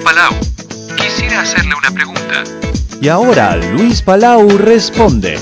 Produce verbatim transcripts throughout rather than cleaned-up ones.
Palau. Quisiera hacerle una pregunta. Y ahora Luis Palau responde.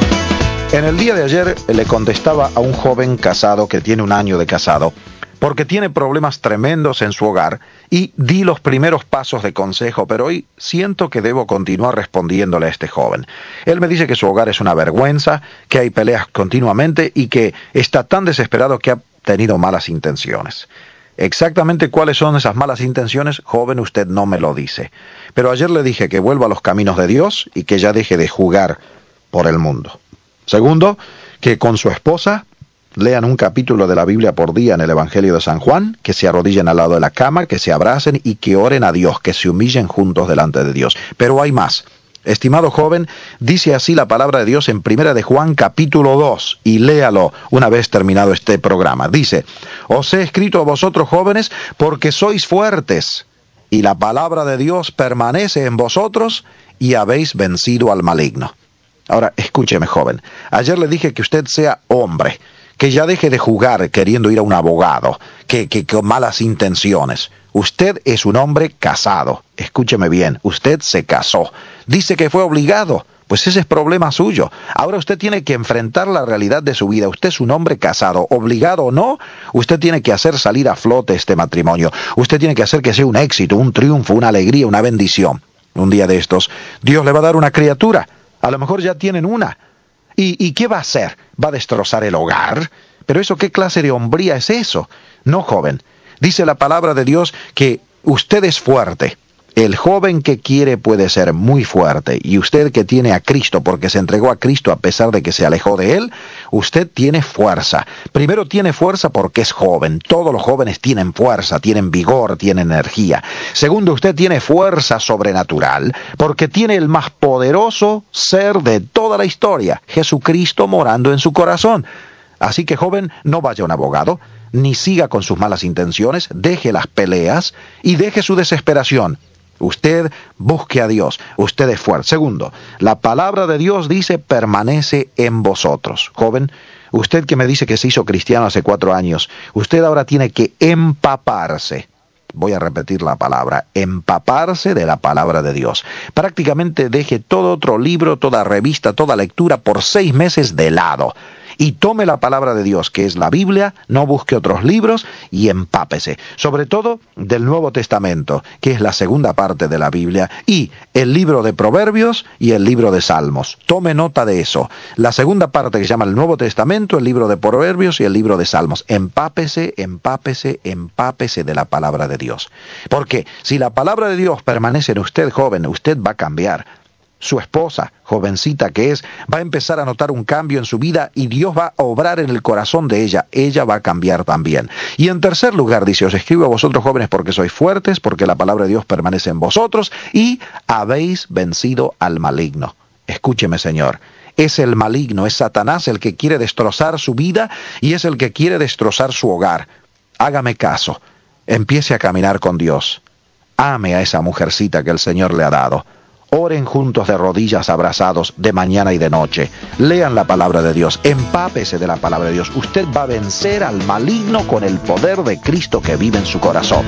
En el día de ayer le contestaba a un joven casado que tiene un año de casado, porque tiene problemas tremendos en su hogar, y di los primeros pasos de consejo, pero hoy siento que debo continuar respondiéndole a este joven. Él me dice que su hogar es una vergüenza, que hay peleas continuamente y que está tan desesperado que ha tenido malas intenciones. Exactamente cuáles son esas malas intenciones, joven, usted no me lo dice. Pero ayer le dije que vuelva a los caminos de Dios y que ya deje de jugar por el mundo. Segundo, que con su esposa lean un capítulo de la Biblia por día en el Evangelio de San Juan, que se arrodillen al lado de la cama, que se abracen y que oren a Dios, que se humillen juntos delante de Dios. Pero hay más. Estimado joven, dice así la palabra de Dios en Primera de Juan capítulo dos, y léalo una vez terminado este programa. Dice: os he escrito a vosotros jóvenes porque sois fuertes, y la palabra de Dios permanece en vosotros, y habéis vencido al maligno. Ahora, escúcheme, joven. Ayer le dije que usted sea hombre, que ya deje de jugar queriendo ir a un abogado, que, que con malas intenciones. Usted es un hombre casado. Escúcheme bien, usted se casó. Dice que fue obligado. Pues ese es problema suyo. Ahora usted tiene que enfrentar la realidad de su vida. Usted es un hombre casado, obligado o no, usted tiene que hacer salir a flote este matrimonio. Usted tiene que hacer que sea un éxito, un triunfo, una alegría, una bendición. Un día de estos, Dios le va a dar una criatura. A lo mejor ya tienen una. ¿Y, ¿Y qué va a hacer? ¿Va a destrozar el hogar? ¿Pero eso qué clase de hombría es eso? No, joven. Dice la palabra de Dios que usted es fuerte. El joven que quiere puede ser muy fuerte, y usted que tiene a Cristo porque se entregó a Cristo a pesar de que se alejó de Él, usted tiene fuerza. Primero tiene fuerza porque es joven. Todos los jóvenes tienen fuerza, tienen vigor, tienen energía. Segundo, usted tiene fuerza sobrenatural porque tiene el más poderoso ser de toda la historia, Jesucristo morando en su corazón. Así que, joven, no vaya a un abogado, ni siga con sus malas intenciones, deje las peleas y deje su desesperación. Usted busque a Dios, usted es fuerte. Segundo, la palabra de Dios dice permanece en vosotros. Joven, usted que me dice que se hizo cristiano hace cuatro años, usted ahora tiene que empaparse. Voy a repetir la palabra, empaparse de la palabra de Dios. Prácticamente deje todo otro libro, toda revista, toda lectura por seis meses de lado. Y tome la palabra de Dios, que es la Biblia, no busque otros libros y empápese. Sobre todo del Nuevo Testamento, que es la segunda parte de la Biblia, y el libro de Proverbios y el libro de Salmos. Tome nota de eso. La segunda parte que se llama el Nuevo Testamento, el libro de Proverbios y el libro de Salmos. Empápese, empápese, empápese de la palabra de Dios. Porque si la palabra de Dios permanece en usted, joven, usted va a cambiar. Su esposa, jovencita que es, va a empezar a notar un cambio en su vida y Dios va a obrar en el corazón de ella. Ella va a cambiar también. Y en tercer lugar dice, os escribo a vosotros jóvenes porque sois fuertes, porque la palabra de Dios permanece en vosotros y habéis vencido al maligno. Escúcheme, Señor. Es el maligno, es Satanás el que quiere destrozar su vida y es el que quiere destrozar su hogar. Hágame caso. Empiece a caminar con Dios. Ame a esa mujercita que el Señor le ha dado. Oren juntos de rodillas abrazados de mañana y de noche. Lean la palabra de Dios. Empápese de la palabra de Dios. Usted va a vencer al maligno con el poder de Cristo que vive en su corazón.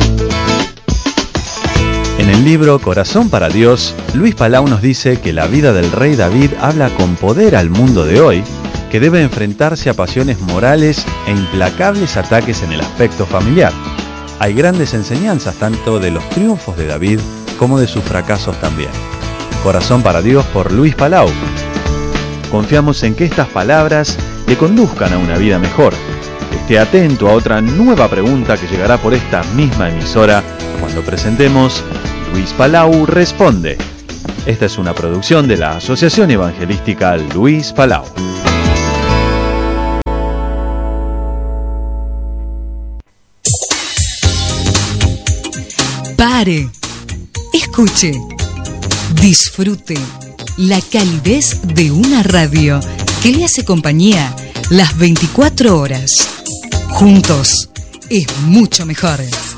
En el libro Corazón para Dios, Luis Palau nos dice que la vida del rey David habla con poder al mundo de hoy, que debe enfrentarse a pasiones morales e implacables ataques en el aspecto familiar. Hay grandes enseñanzas tanto de los triunfos de David como de sus fracasos también. Corazón para Dios por Luis Palau. Confiamos en que estas palabras le conduzcan a una vida mejor. Esté atento a otra nueva pregunta que llegará por esta misma emisora cuando presentemos Luis Palau Responde. Esta es una producción de la Asociación Evangelística Luis Palau. Pare. Escuche, disfrute la calidez de una radio que le hace compañía las veinticuatro horas. Juntos es mucho mejor.